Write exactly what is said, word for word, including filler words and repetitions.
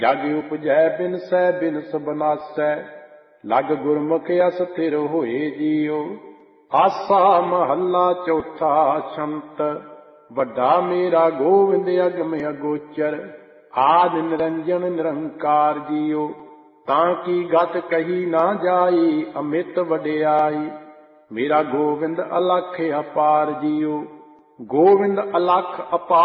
जग उपजै बिन सै बिन सबनासै, लग गुरमुख अस्थिर होए जियो। आसा महला चौथा छंत, वड्डा मेरा गोविंद अगम अगोचर। आद निरंजन निरंकार जियो, तां की गत कही ना जाई, अमित वडियाई। मेरा गोविंद अलख अपार जियो, गोविंद अलख अपार